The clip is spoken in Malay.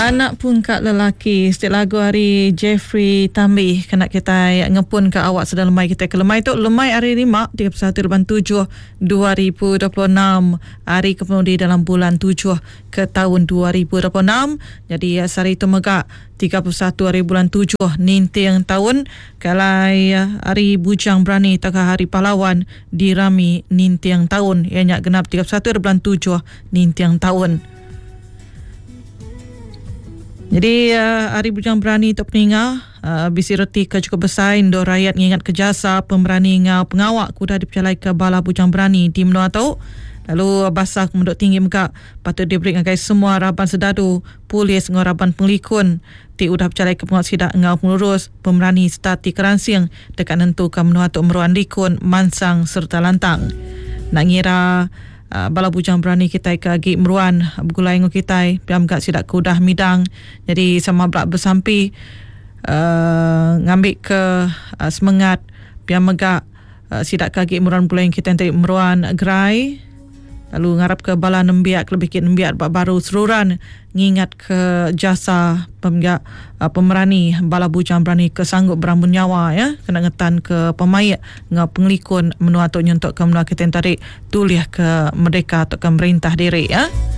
Anak pun kat lelaki. Setiap lagu hari Jeffrey Tambih kena kita ngepun ke awak sedang lemai kita ke lemai tu. Lemai hari 5 31/7 2026. Hari kepenuh dalam bulan 7 ke tahun 2026. Jadi sari tu megak 31 hari bulan 7 ninting tahun. Kalai hari bujang berani takah hari pahlawan dirami ninting tahun. Ianya genap 31 hari bulan 7 ninting tahun. Jadi hari bujang berani tu peninggal bisi reti ke cukup besar Indo rakyat ngingat ke jasa pemberani ngau pengawak kuda dipercayai ke bala bujang berani di menua tu. Lalu basah menduk tinggi muka patut diberi ngagai semua raban sedadu polis ngau raban penglikun ti udah percayai ke pengawak sidak ngau pengurus pemberani stati keransing dekat nentu ke menua tu meruan likun mansang serta lantang. Nak ngira bala bujang berani kita ke agi meruan bergulai dengan kita piam gak sidak kudah midang jadi sama belak bersampi ngambil ke semangat piam megak sidak ke agi meruan bergulai kita tadi meruan gerai lalu ngarap ke bala nembiak lebih kit nembiak baru seruran ngingat ke jasa pemegak pemerani bala bujang berani kesanggup berambun nyawa ya kena ngetan ke pemayat ngau penglikun menua tu nyuntuk ke menua kita tadi tuliah ke merdeka atau ke merintah diri ya.